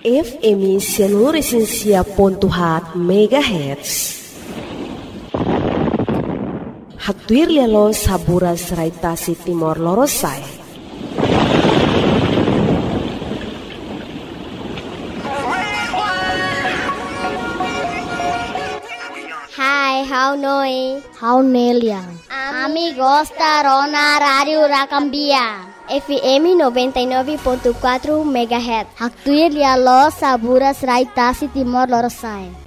FM 106.4 MHz. Haktuir lialo saburas raitasi Timor Lorosai. Hai, how noi? How neliang? Amigos da Rona Radio Rakambia. FM 99.4 MHz. Haktuir lialo saburas raitasi Timor Lorosai.